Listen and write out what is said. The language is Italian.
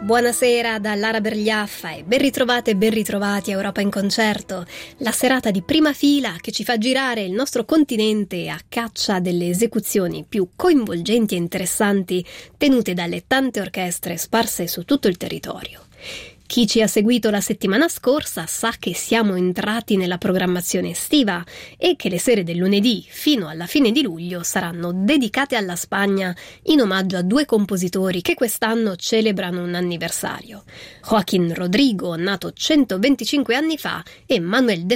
Buonasera da Lara Bergliaffa e ben ritrovate e ben ritrovati a Europa in Concerto, la serata di prima fila che ci fa girare il nostro continente a caccia delle esecuzioni più coinvolgenti e interessanti tenute dalle tante orchestre sparse su tutto il territorio. Chi ci ha seguito la settimana scorsa sa che siamo entrati nella programmazione estiva e che le sere del lunedì fino alla fine di luglio saranno dedicate alla Spagna in omaggio a due compositori che quest'anno celebrano un anniversario. Joaquín Rodrigo, nato 125 anni fa, e Manuel de